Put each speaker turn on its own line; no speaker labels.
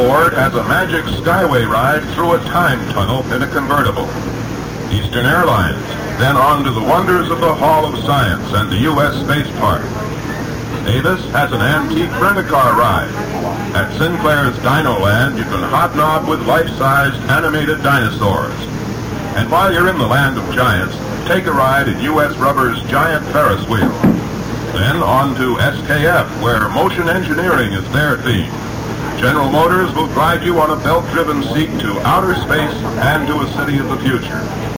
Ford has a magic skyway ride through a time tunnel in a convertible. Eastern Airlines, then on to the wonders of the Hall of Science and the U.S. Space Park. Avis has an antique rent-a-car ride. At Sinclair's Dinoland, you can hobnob with life-sized animated dinosaurs. And while you're in the land of giants, take a ride in U.S. Rubber's giant Ferris wheel. Then on to SKF, where motion engineering is their theme. General Motors will drive you on a belt-driven seat to outer space and to a city of the future.